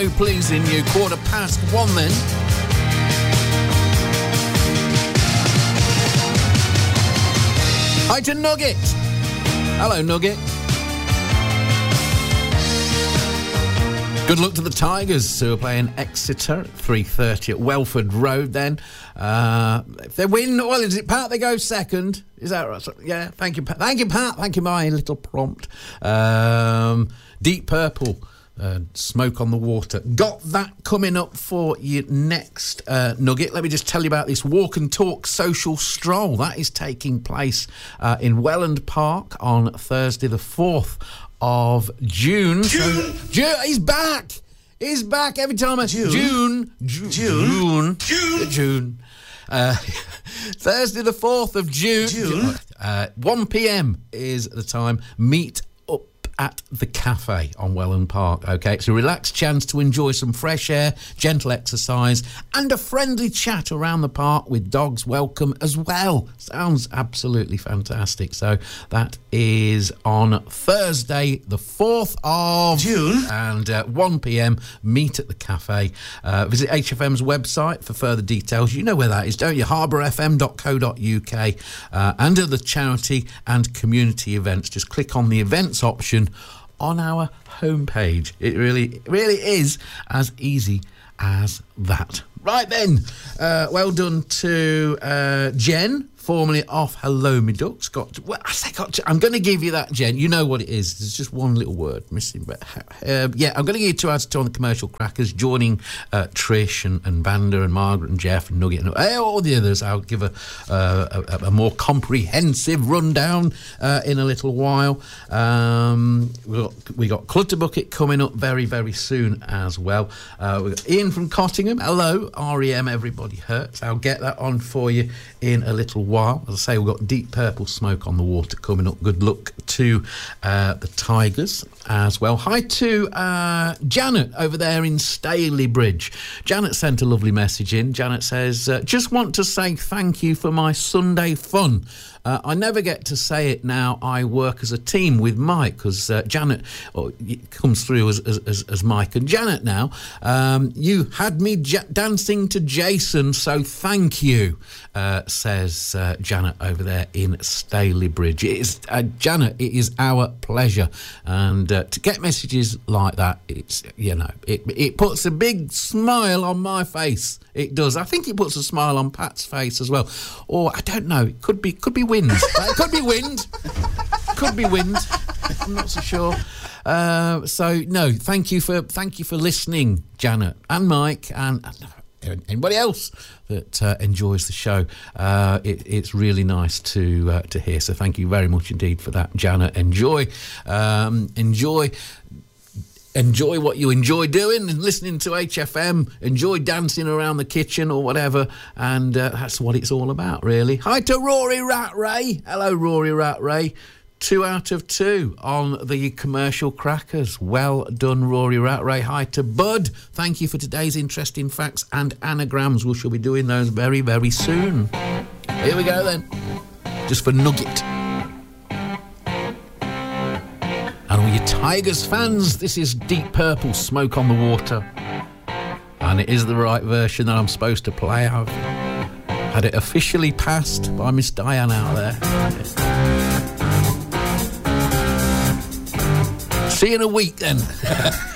Pleasing you, 1:15 then. Hi to Nugget. Hello, Nugget. Good luck to the Tigers, who are playing Exeter at 3:30 at Welford Road then. If they win, well, is it Pat they go second? Is that right? Yeah, thank you, Pat. Thank you, Pat. Thank you, my little prompt. Deep Purple. Smoke on the Water. Got that coming up for you next, Nugget. Let me just tell you about this Walk and Talk social stroll. That is taking place in Welland Park on Thursday the 4th of June. June! He's back! He's back every time I... June. Thursday the 4th of June. 1 p.m. is the time. Meet at the cafe on Welland Park. Okay, it's a relaxed chance to enjoy some fresh air, gentle exercise and a friendly chat around the park with dogs welcome as well. Sounds absolutely fantastic. So that is on Thursday the 4th of June and 1 p.m. meet at the cafe. Visit HFM's website for further details. You know where that is, don't you? harbourfm.co.uk. Under the charity and community events, just click on the events option on our homepage. It really is as easy as that. Right then, well done to Jen, formerly off Hello Me Ducks. I'm going to give you that, Jen. You know what it is. There's just one little word missing. But I'm going to give you 2 out of 2 on the commercial crackers, joining Trish and Banda and Margaret and Jeff and Nugget and all the others. I'll give a more comprehensive rundown in a little while. We got Clutter Bucket coming up very, very soon as well. We've got Ian from Cottingham. Hello, REM, Everybody Hurts. I'll get that on for you in a little while. As I say, we've got Deep Purple, Smoke on the Water coming up. Good luck to the Tigers as well. Hi to Janet over there in Staley Bridge. Janet sent a lovely message in. Janet says, just want to say thank you for my Sunday fun. I never get to say it now. I work as a team with Mike, because Janet comes through as Mike and Janet now. You had me dancing to Jason, so thank you, says Janet over there in Staley Bridge. It is, Janet, it is our pleasure. And to get messages like that, it's, it puts a big smile on my face. It does. I think it puts a smile on Pat's face as well. Or, I don't know, it could be wind. It could be wind. Could be wind. I'm not so sure. So no, thank you for listening, Janet and Mike and anybody else that enjoys the show. It's really nice to hear. So thank you very much indeed for that, Janet. Enjoy what you enjoy doing and listening to HFM. Enjoy dancing around the kitchen or whatever. And that's what it's all about, really. Hi to Rory Rattray. Hello, Rory Rattray. 2 out of 2 on the commercial crackers. Well done, Rory Rattray. Hi to Bud. Thank you for today's interesting facts and anagrams. We shall be doing those very, very soon. Here we go then. Just for Nugget. And all you Tigers fans, this is Deep Purple, Smoke on the Water. And it is the right version that I'm supposed to play. I've had it officially passed by Miss Diane out there. See you in a week then.